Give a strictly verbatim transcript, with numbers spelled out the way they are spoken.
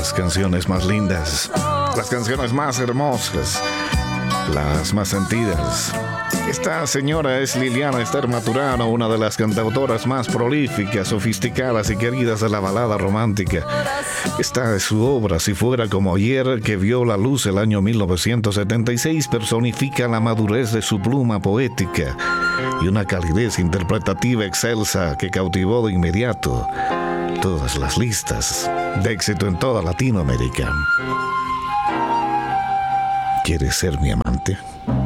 las canciones más lindas, las canciones más hermosas, las más sentidas. Esta señora es Liliana Esther Maturano, una de las cantautoras más prolíficas, sofisticadas y queridas de la balada romántica. Esta es su obra, Si fuera como ayer, que vio la luz el año mil novecientos setenta y seis, personifica la madurez de su pluma poética y una calidez interpretativa excelsa que cautivó de inmediato todas las listas de éxito en toda Latinoamérica. ¿Quieres ser mi amante?